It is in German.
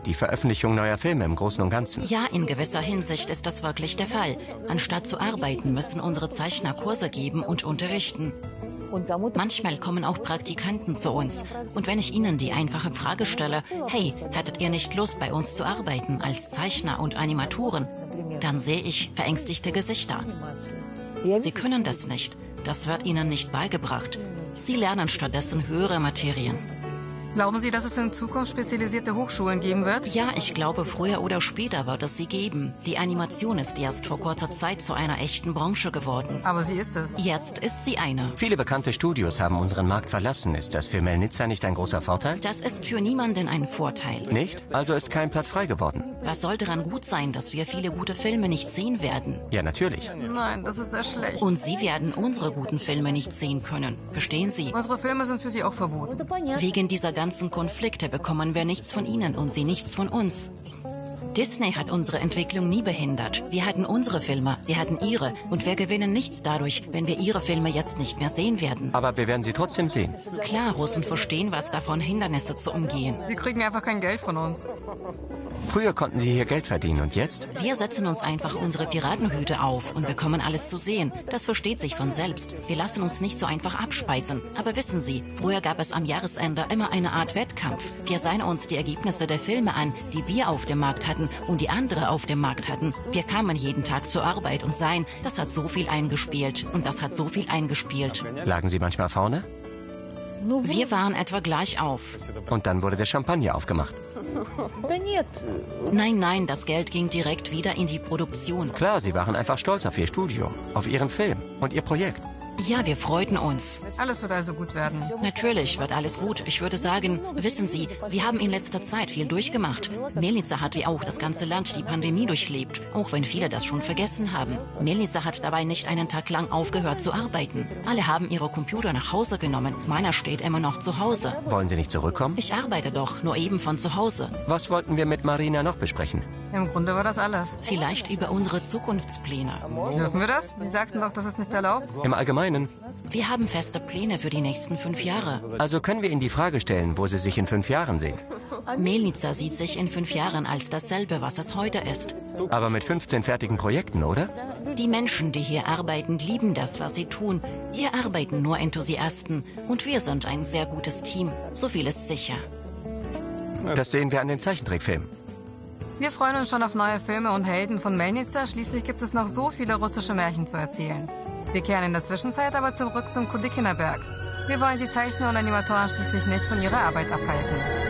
die Veröffentlichung neuer Filme im Großen und Ganzen. Ja, in gewisser Hinsicht ist das wirklich der Fall. Anstatt zu arbeiten, müssen unsere Zeichner Kurse geben und unterrichten. Manchmal kommen auch Praktikanten zu uns. Und wenn ich ihnen die einfache Frage stelle, hey, hättet ihr nicht Lust, bei uns zu arbeiten als Zeichner und Animatoren? Dann sehe ich verängstigte Gesichter. Sie können das nicht. Das wird ihnen nicht beigebracht. Sie lernen stattdessen höhere Materien. Glauben Sie, dass es in Zukunft spezialisierte Hochschulen geben wird? Ja, ich glaube, früher oder später wird es sie geben. Die Animation ist erst vor kurzer Zeit zu einer echten Branche geworden. Aber sie ist es. Jetzt ist sie eine. Viele bekannte Studios haben unseren Markt verlassen. Ist das für Melnitsa nicht ein großer Vorteil? Das ist für niemanden ein Vorteil. Nicht? Also ist kein Platz frei geworden? Was soll daran gut sein, dass wir viele gute Filme nicht sehen werden? Ja, natürlich. Nein, das ist sehr schlecht. Und Sie werden unsere guten Filme nicht sehen können. Verstehen Sie? Unsere Filme sind für Sie auch verboten. Wegen dieser ganzen Konflikte bekommen wir nichts von Ihnen und Sie nichts von uns. Disney hat unsere Entwicklung nie behindert. Wir hatten unsere Filme, sie hatten ihre. Und wir gewinnen nichts dadurch, wenn wir ihre Filme jetzt nicht mehr sehen werden. Aber wir werden sie trotzdem sehen. Klar, Russen verstehen was davon, Hindernisse zu umgehen. Sie kriegen einfach kein Geld von uns. Früher konnten sie hier Geld verdienen und jetzt? Wir setzen uns einfach unsere Piratenhüte auf und bekommen alles zu sehen. Das versteht sich von selbst. Wir lassen uns nicht so einfach abspeisen. Aber wissen Sie, früher gab es am Jahresende immer eine Art Wettkampf. Wir sahen uns die Ergebnisse der Filme an, die wir auf dem Markt hatten und die andere auf dem Markt hatten. Wir kamen jeden Tag zur Arbeit und sahen, das hat so viel eingespielt und das hat so viel eingespielt. Lagen Sie manchmal vorne? Wir waren etwa gleich auf. Und dann wurde der Champagner aufgemacht. Nein, das Geld ging direkt wieder in die Produktion. Klar, Sie waren einfach stolz auf Ihr Studio, auf Ihren Film und Ihr Projekt. Ja, wir freuten uns. Alles wird also gut werden. Natürlich wird alles gut. Ich würde sagen, wissen Sie, wir haben in letzter Zeit viel durchgemacht. Melnitsa hat wie auch das ganze Land die Pandemie durchlebt, auch wenn viele das schon vergessen haben. Melnitsa hat dabei nicht einen Tag lang aufgehört zu arbeiten. Alle haben ihre Computer nach Hause genommen. Meiner steht immer noch zu Hause. Wollen Sie nicht zurückkommen? Ich arbeite doch, nur eben von zu Hause. Was wollten wir mit Marina noch besprechen? Im Grunde war das alles. Vielleicht über unsere Zukunftspläne. Dürfen wir das? Sie sagten doch, das ist nicht erlaubt. Im Allgemeinen. Wir haben feste Pläne für die nächsten 5 Jahre. Also können wir Ihnen die Frage stellen, wo Sie sich in 5 Jahren sehen. Melnitsa sieht sich in 5 Jahren als dasselbe, was es heute ist. Aber mit 15 fertigen Projekten, oder? Die Menschen, die hier arbeiten, lieben das, was sie tun. Hier arbeiten nur Enthusiasten. Und wir sind ein sehr gutes Team. So viel ist sicher. Das sehen wir an den Zeichentrickfilmen. Wir freuen uns schon auf neue Filme und Helden von Melnitsa. Schließlich gibt es noch so viele russische Märchen zu erzählen. Wir kehren in der Zwischenzeit aber zurück zum Kudykinna Berg. Wir wollen die Zeichner und Animatoren schließlich nicht von ihrer Arbeit abhalten.